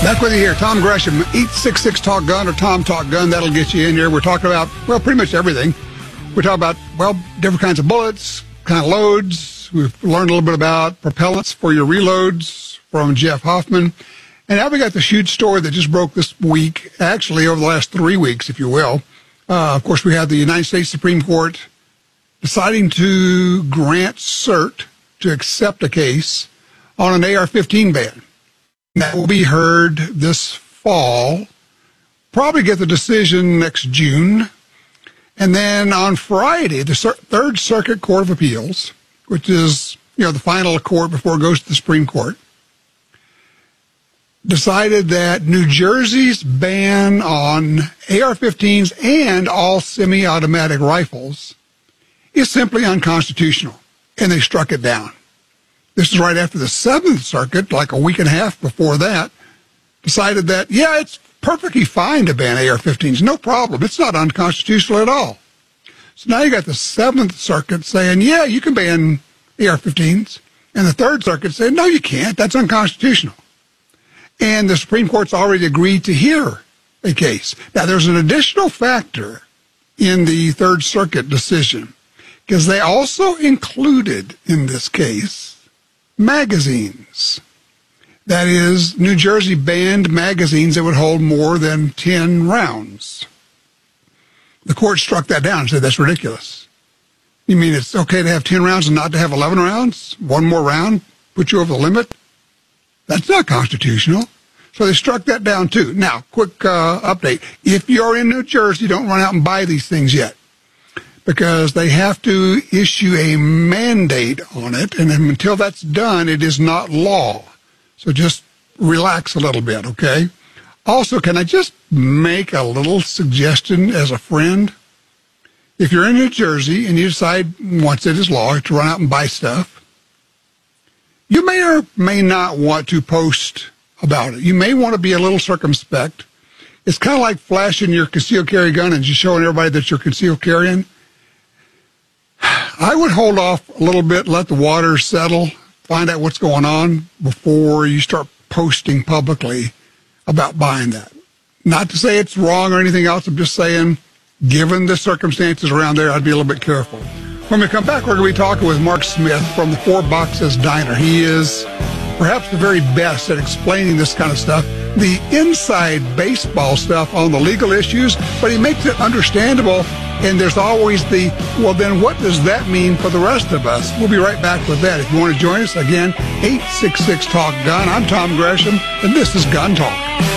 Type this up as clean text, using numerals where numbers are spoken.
Back with you here, Tom Gresham, 866 Talk Gun or Tom Talk Gun. That'll get you in here. We're talking about, well, pretty much everything. We're talking about, well, different kinds of bullets, kind of loads. We've learned a little bit about propellants for your reloads from Jeff Hoffman. And now we got the huge story that just broke this week, actually over the last 3 weeks, if you will. Of course, we have the United States Supreme Court deciding to grant cert to accept a case on an AR-15 ban. That will be heard this fall, probably get the decision next June. And then on Friday, the Third Circuit Court of Appeals, which is, the final court before it goes to the Supreme Court, decided that New Jersey's ban on AR-15s and all semi-automatic rifles is simply unconstitutional, and they struck it down. This is right after the Seventh Circuit, like a week and a half before that, decided that, yeah, it's perfectly fine to ban AR-15s. No problem. It's not unconstitutional at all. So now you got the Seventh Circuit saying, yeah, you can ban AR-15s. And the Third Circuit saying, no, you can't. That's unconstitutional. And the Supreme Court's already agreed to hear a case. Now, there's an additional factor in the Third Circuit decision, because they also included in this case magazines. That is, New Jersey banned magazines that would hold more than 10 rounds. The court struck that down and said, that's ridiculous. You mean it's okay to have 10 rounds and not to have 11 rounds? One more round put you over the limit? That's not constitutional. So they struck that down too. Now, quick update. If you're in New Jersey, don't run out and buy these things yet, because they have to issue a mandate on it, and until that's done, it is not law. So just relax a little bit, okay? Also, can I just make a little suggestion as a friend? If you're in New Jersey and you decide, once it is law, to run out and buy stuff, you may or may not want to post about it. You may want to be a little circumspect. It's kind of like flashing your concealed carry gun and just showing everybody that you're concealed carrying. I would hold off a little bit, let the water settle, find out what's going on before you start posting publicly about buying that. Not to say it's wrong or anything else. I'm just saying, given the circumstances around there, I'd be a little bit careful. When we come back, we're going to be talking with Mark Smith from the Four Boxes Diner. He is perhaps the very best at explaining this kind of stuff, the inside baseball stuff on the legal issues, but he makes it understandable. And there's always the, well, then what does that mean for the rest of us? We'll be right back with that. If you want to join us, again, 866-TALK-GUN. I'm Tom Gresham, and this is Gun Talk.